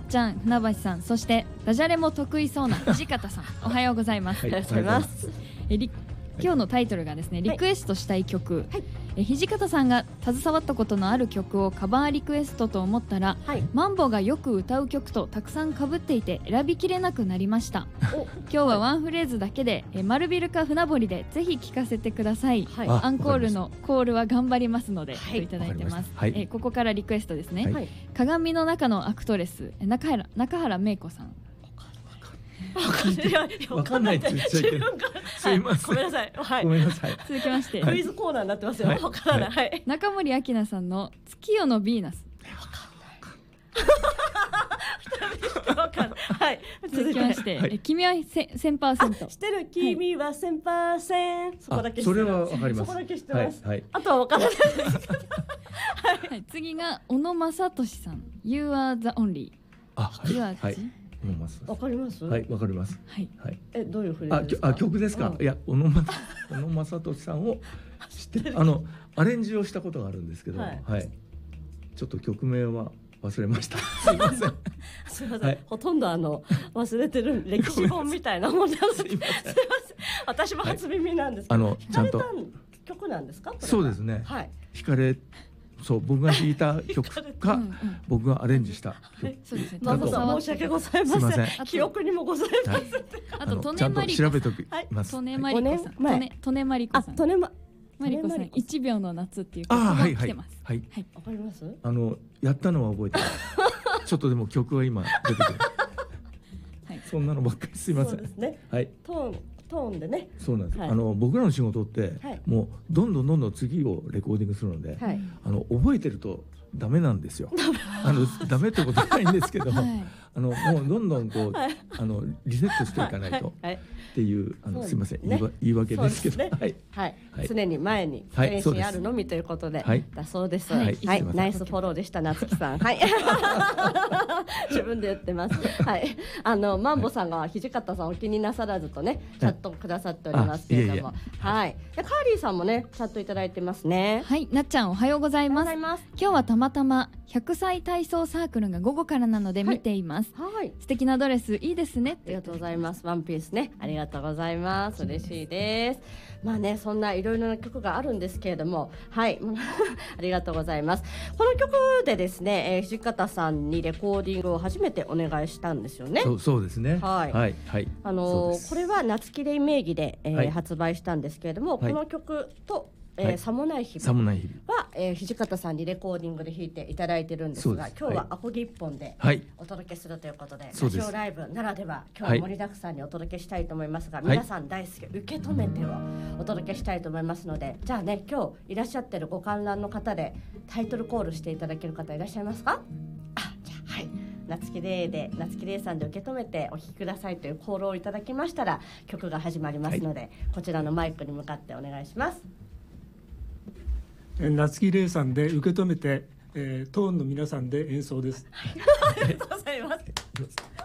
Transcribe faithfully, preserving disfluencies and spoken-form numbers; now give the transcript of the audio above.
ちゃん、船橋さん、そしてダジャレも得意そうな土方さんおはようございます。 ありがとうございます。 えり今日のタイトルがですね、リクエストしたい曲、はい、え土方さんが携わったことのある曲をカバーリクエストと思ったら、はい、マンボがよく歌う曲とたくさん被っていて選びきれなくなりました。今日はワンフレーズだけで、え丸ビルか船堀でぜひ聴かせてください、はい、アンコールのコールは頑張りますので、はい、といただいてます、はい、えここからリクエストですね、はい、鏡の中のアクトレス中原、中原芽衣子さん。 わかんないって言っちゃいけない。すいません。 ごめんなさい。はい。 ごめんなさい。 続きまして、 クイズコーナーになってますよ。わからない。はい。 中森明菜さんの月夜のヴィーナス。 わかんない。はい。 続きまして、君は千パーセント。 知ってる。君は千パーセント。そこだけ。 それはわかります。 そこだけ知ってます。はい。あとはわからないです。 はい。次が小野正俊さん。You are the only。 あ、はい。 わかります。 はい、わかります。 はい。 え、どういうフレーズですか。 あ、曲ですか。いや、小野正俊さんを知ってる。あのアレンジをしたことがあるんですけど、はい。ちょっと曲名は忘れました。すいません。 すいません。ほとんどあの忘れてる歴史本みたいなもんです。すいません。私も初耳なんですけど。あのちゃんと曲なんですか。 そうですね。はい。弾かれそう僕が弾いた曲かうん、僕がアレンジした曲。 そうですね。マンボさん申し訳ございません。記憶にもございません。 あとちゃんと調べておきます。 トネマリコさん。トネマリコさん。 トネマリコさん一秒の夏っていう曲が来てます。 はいはい。わかります？ あのやったのは覚えてる。ちょっとでも曲は今出てくる。はい。そんなのばっかりすいません。そうですね。はい。トーントーンでね。 そうなんです。あの僕らの仕事ってもうどんどんどんどん次をレコーディングするので、あの覚えてるとダメなんですよ。あのダメってことはないんですけど、あのもうどんどんこうあのリセットしていかないとっていうあのすいません言い訳ですけど、 はいはい常に前に前進あるのみということでだそうです。はいナイスフォローでした夏木さん。はい自分で言ってます。はいあのマンボさんが土方さんお気になさらずとねチャットくださっておりますけれども、はいカーリーさんもねチャットいただいてますね。 はいなっちゃんおはようございます。今日はたまたまひゃくさい体操サークルが午後からなので見ています。はい、素敵なドレスいいですね。 ありがとうございます。ワンピースねありがとうございます。嬉しいです。まあねそんないろいろな曲があるんですけれどもはいありがとうございます。この曲でですね、えー、土方さんにレコーディングを初めてお願いしたんですよね。 そう、そうですね。 はいはいはい。あのー、これは夏木レイ名義で、えーはい、発売したんですけれども、はい、この曲とえー、さもない日々は、えー、土方さんにレコーディングで弾いていただいてるんですが、今日はアコギ一本でお届けするということで、はい、ラジオライブならでは今日は盛りだくさんにお届けしたいと思いますが、はい、皆さん大好き受け止めてをお届けしたいと思いますので、じゃあね今日いらっしゃってるご観覧の方でタイトルコールしていただける方いらっしゃいますか。あじゃあはい夏木レイで夏木レイさんで受け止めてお聴きくださいというコールをいただきましたら曲が始まりますので、はい、こちらのマイクに向かってお願いします。 夏木レイさんで受け止めて、えー、トーンの皆さんで演奏です。 ありがとうございます。